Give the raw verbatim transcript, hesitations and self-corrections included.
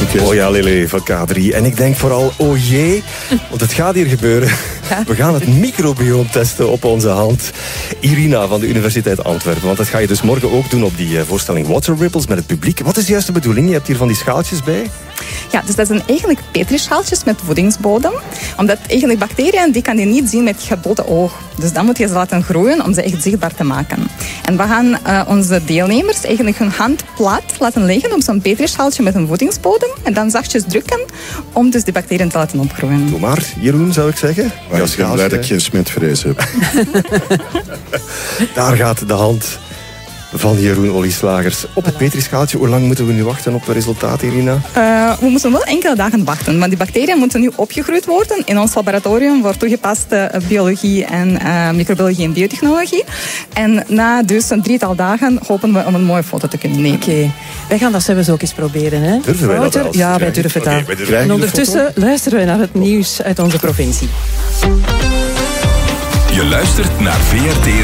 Succes. Oh ja, Lily van K drie. En ik denk vooral, oh jee, want het gaat hier gebeuren. Ja. We gaan het microbioom testen op onze hand. Irina van de Universiteit Antwerpen. Want dat ga je dus morgen ook doen op die voorstelling Water Ripples met het publiek. Wat is juist de bedoeling? Je hebt hier van die schaaltjes bij. Ja, dus dat zijn eigenlijk petrischaaltjes met voedingsbodem. Omdat eigenlijk bacteriën, die kan je niet zien met je blote oog. Dus dan moet je ze laten groeien om ze echt zichtbaar te maken. En we gaan uh, onze deelnemers eigenlijk hun hand plat laten leggen op zo'n petrischaaltje met een voedingsbodem. En dan zachtjes drukken om dus die bacteriën te laten opgroeien. Doe maar, Jeroen, zou ik zeggen. Maar ik ben blij dat ik geen smetvrees heb. Daar gaat de hand van Jeroen Olieslagers op het petrischaaltje. Hoe lang moeten we nu wachten op het resultaat, Irina? Uh, we moeten wel enkele dagen wachten. Want die bacteriën moeten nu opgegroeid worden in ons laboratorium voor toegepaste biologie en uh, microbiologie en biotechnologie. En na dus een drietal dagen hopen we om een mooie foto te kunnen nemen. Oké, okay. Wij gaan dat zelfs ook eens proberen, hè? Durven wij dat wel? Ja, wij durven okay, dat. wij durven en ondertussen luisteren we naar het nieuws uit onze provincie. Je luistert naar V R T